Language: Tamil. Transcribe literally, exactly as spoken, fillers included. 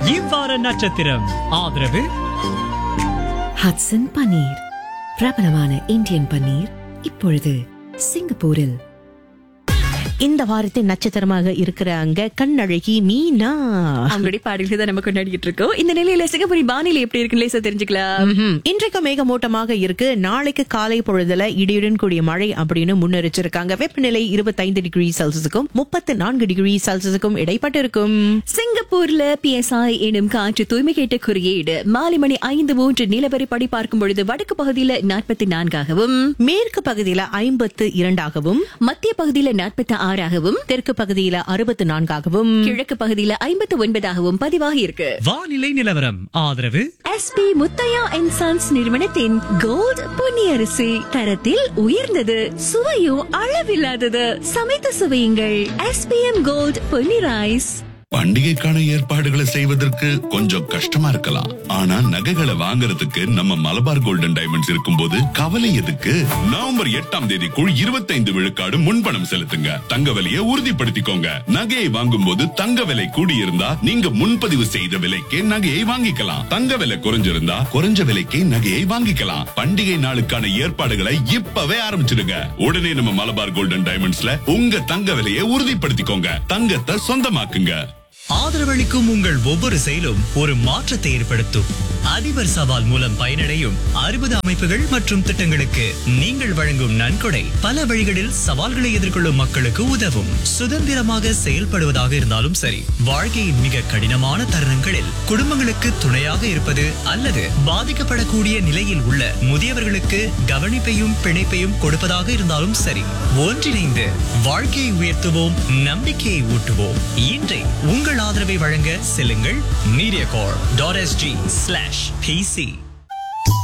இவ்வார நட்சத்திரம் ஆதரவு ஹட்சன் பன்னீர், பிரபலமான இந்தியன் பன்னீர், இப்பொழுது சிங்கப்பூரில். இந்த வாரத்தின் நட்சத்திரமாக இருக்கிறாங்க கண்ணழகி மீனா. அவங்களுடைய பாடல்களை தான் நம்ம கொண்டாடிட்டு இருக்கோம். இந்த நிலையில சிங்கப்பூரி வானிலை எப்படி இருக்குன்னு லேசா தெரிஞ்சுக்கலாம். ம்ஹும். இன்றைக்கு மேகமூட்டமாக இருக்கு. நாளைக்கு காலை பொழுதுல இடியுடன் கூடிய மழை அப்படின்னு முன்னெரிச்சிருக்காங்க. வெப்பநிலை இருபத்தைந்து டிகிரி செல்சியஸுக்கும் முப்பத்தி நான்கு டிகிரி செல்சியஸுக்கும் இடைப்பட்டு இருக்கும். சிங்கப்பூர்ல பிஎஸ்ஐ எனும் காற்று தூய்மை கேட்ட குறியீடு மாலை மணி ஐந்து மூன்று நிலவரைப்படி பார்க்கும் பொழுது வடக்கு பகுதியில நாற்பத்தி நான்காகவும், மேற்கு பகுதியில ஐம்பத்து இரண்டாகவும், மத்திய பகுதியில நாற்பத்தி ஆறாகவும், தெற்கு பகுதியில அறுபத்தி நான்காகவும், கிழக்கு பகுதியில ஐம்பத்தி ஒன்பதாகவும் பதிவாகி இருக்கு. வானிலை நிலவரம் ஆதரவு எஸ்பி முத்தையா அண்ட் சன்ஸ் நிறுவனத்தின் கோல்ட் பொன்னியரிசி, தரத்தில் உயர்ந்தது, சுவையும் அளவில்லாதது. சமைத்து சுவையுங்கள். SPM gold Ponni rice. பண்டிகைக்கான ஏற்பாடுகளை செய்வதற்கு கொஞ்சம் கஷ்டமா இருக்கலாம். ஆனா நகைகளை வாங்குறதுக்கு நம்ம மலபார் கோல்டன் டைமண்ட்ஸ் இருக்கும்போது கவலை எதுக்கு? நவம்பர் எட்டாம் தேதிக்குள் இருபத்தைந்து விழுக்காடு முன்பணம் செலுத்துங்க. தங்க விலையை உறுதிப்படுத்திக்கோங்க. நகையை வாங்கும் போது தங்க விலை கூடியிருந்தா நீங்க முன்பதிவு செய்த விலைக்கே நகையை வாங்கிக்கலாம். தங்க விலை குறைஞ்சிருந்தா குறைஞ்ச விலைக்கே நகையை வாங்கிக்கலாம். பண்டிகை நாளுக்கான ஏற்பாடுகளை இப்பவே ஆரம்பிச்சிடுங்க. உடனே நம்ம மலபார் கோல்டன் டைமண்ட்ஸ்ல உங்க தங்க விலையை உறுதிப்படுத்திக்கோங்க. தங்கத்தை சொந்தமாக்குங்க. ஆதரவளிக்கும் உங்கள் ஒவ்வொரு செயலும் ஒரு மாற்றத்தை ஏற்படுத்தும். அதிபர் சவால் மூலம் பயனடையும் அறுபது அமைப்புகள் மற்றும் திட்டங்களுக்கு நீங்கள் வழங்கும் நன்கொடை பல வழிகளில் சவால்களை எதிர்கொள்ளும் மக்களுக்கு உதவும். சுதந்திரமாக செயல்படுவதாக இருந்தாலும் சரி, வாழ்க்கையின் மிக கடினமான தருணங்களில் குடும்பங்களுக்கு துணையாக இருப்பது அல்லது பாதிக்கப்படக்கூடிய நிலையில் உள்ள முதியவர்களுக்கு கவனிப்பையும் பிணைப்பையும் கொடுப்பதாக இருந்தாலும் சரி, ஒன்றிணைந்து வாழ்க்கையை உயர்த்துவோம், நம்பிக்கையை ஊட்டுவோம். இன்றை உங்கள் ஆதரவை வழங்க செல்லுங்கள் media corp dot SG slash PC.